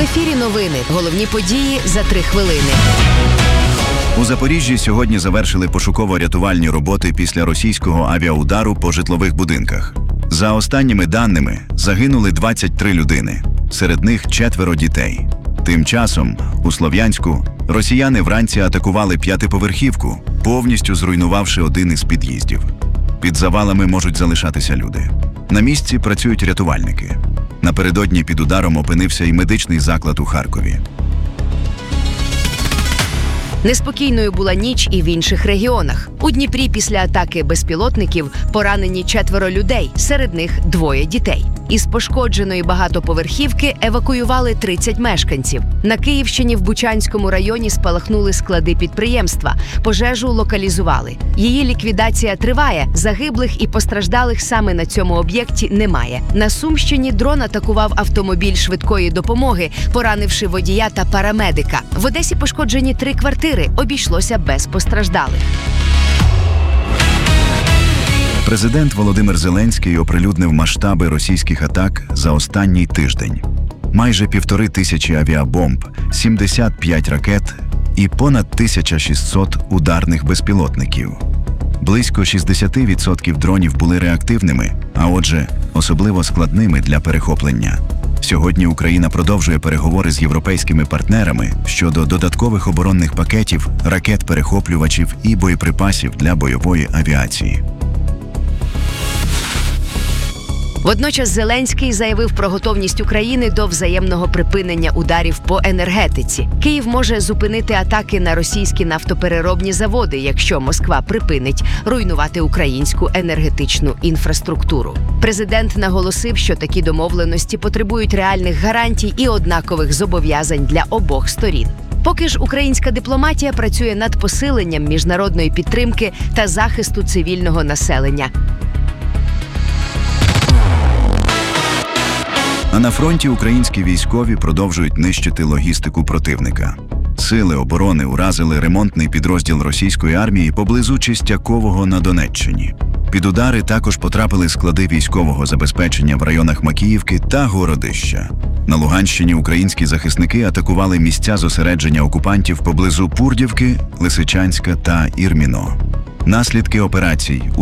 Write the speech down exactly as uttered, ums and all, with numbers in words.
ефірі новини. Головні події за три хвилини. У Запоріжжі сьогодні завершили пошуково-рятувальні роботи після російського авіаудару по житлових будинках. За останніми даними, загинули двадцять три людини, серед них четверо дітей. Тим часом, у Слов'янську, росіяни вранці атакували п'ятиповерхівку, повністю зруйнувавши один із під'їздів. Під завалами можуть залишатися люди. На місці працюють рятувальники. Напередодні під ударом опинився і медичний заклад у Харкові. Неспокійною була ніч і в інших регіонах. У Дніпрі після атаки безпілотників поранені четверо людей, серед них двоє дітей. Із пошкодженої багатоповерхівки евакуювали тридцять мешканців. На Київщині в Бучанському районі спалахнули склади підприємства. Пожежу локалізували. Її ліквідація триває, загиблих і постраждалих саме на цьому об'єкті немає. На Сумщині дрон атакував автомобіль швидкої допомоги, поранивши водія та парамедика. В Одесі пошкоджені три квартири, обійшлося без постраждалих. Президент Володимир Зеленський оприлюднив масштаби російських атак за останній тиждень. Майже півтори тисячі авіабомб, сімдесят п'ять ракет і понад тисяча шістсот ударних безпілотників. Близько шістдесят відсотків дронів були реактивними, а отже, особливо складними для перехоплення. Сьогодні Україна продовжує переговори з європейськими партнерами щодо додаткових оборонних пакетів, ракет-перехоплювачів і боєприпасів для бойової авіації. Водночас Зеленський заявив про готовність України до взаємного припинення ударів по енергетиці. Київ може зупинити атаки на російські нафтопереробні заводи, якщо Москва припинить руйнувати українську енергетичну інфраструктуру. Президент наголосив, що такі домовленості потребують реальних гарантій і однакових зобов'язань для обох сторін. Поки ж українська дипломатія працює над посиленням міжнародної підтримки та захисту цивільного населення. А на фронті українські військові продовжують нищити логістику противника. Сили оборони уразили ремонтний підрозділ російської армії поблизу Чистякового на Донеччині. Під удари також потрапили склади військового забезпечення в районах Макіївки та Городища. На Луганщині українські захисники атакували місця зосередження окупантів поблизу Пурдівки, Лисичанська та Ірміно. Наслідки операцій